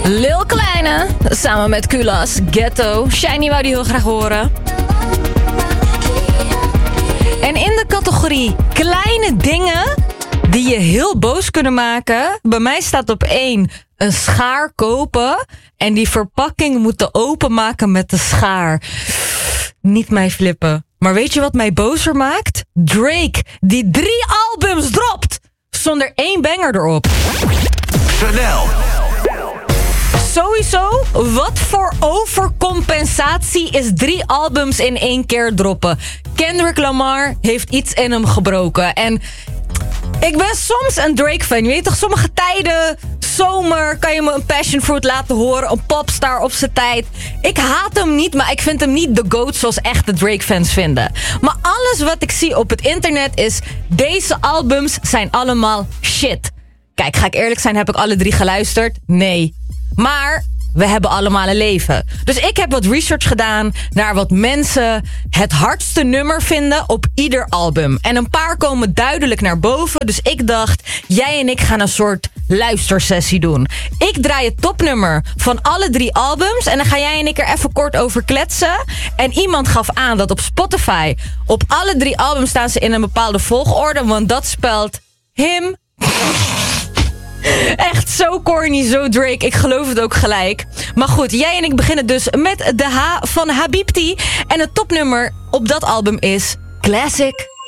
Lil Kleine, samen met Kulas, Ghetto. Shiny wou die heel graag horen. En in de categorie kleine dingen die je heel boos kunnen maken. Bij mij staat op 1 een schaar kopen. En die verpakking moeten openmaken met de schaar. Niet mij flippen. Maar weet je wat mij bozer maakt? Drake, die 3 albums dropt. Zonder 1 banger erop. Chanel. Sowieso, wat voor overcompensatie is 3 albums in 1 keer droppen? Kendrick Lamar heeft iets in hem gebroken. En ik ben soms een Drake-fan. Je weet toch, sommige tijden, zomer, kan je me een passion fruit laten horen. Een popstar op zijn tijd. Ik haat hem niet, maar ik vind hem niet de GOAT zoals echte Drake-fans vinden. Maar alles wat ik zie op het internet is, deze albums zijn allemaal shit. Kijk, ga ik eerlijk zijn, heb ik alle 3 geluisterd? Nee. Maar we hebben allemaal een leven. Dus ik heb wat research gedaan naar wat mensen het hardste nummer vinden op ieder album. En een paar komen duidelijk naar boven. Dus ik dacht, jij en ik gaan een soort luistersessie doen. Ik draai het topnummer van alle 3 albums. En dan ga jij en ik er even kort over kletsen. En iemand gaf aan dat op Spotify op alle 3 albums staan ze in een bepaalde volgorde. Want dat spelt him. Echt zo corny, zo Drake. Ik geloof het ook gelijk. Maar goed, jij en ik beginnen dus met de H van Habibti. En het topnummer op dat album is Classic